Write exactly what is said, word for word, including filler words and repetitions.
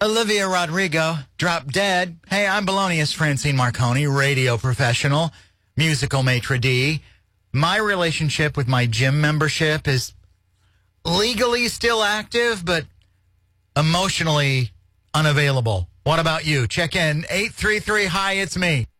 Olivia Rodrigo, Drop Dead. Hey, I'm Belonius Francine Marconi, radio professional, musical maitre d'. My relationship with my gym membership is legally still active, but emotionally unavailable. What about you? Check in eight three three, hi, it's me.